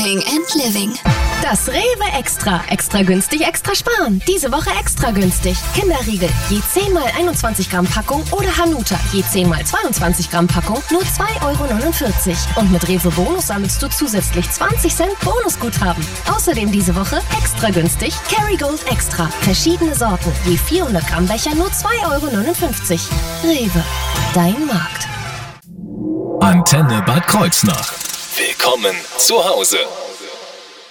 Shopping and Living. Das Rewe Extra. Extra günstig, extra sparen. Diese Woche extra günstig. Kinderriegel, je 10 mal 21 Gramm Packung oder Hanuta, je 10 mal 22 Gramm Packung, nur 2,49 €. Und mit Rewe Bonus sammelst du zusätzlich 20 Cent Bonusguthaben. Außerdem diese Woche extra günstig Kerrygold Extra. Verschiedene Sorten, je 400 Gramm Becher, nur 2,59 €. Rewe, dein Markt. Antenne Bad Kreuznach. Willkommen zu Hause.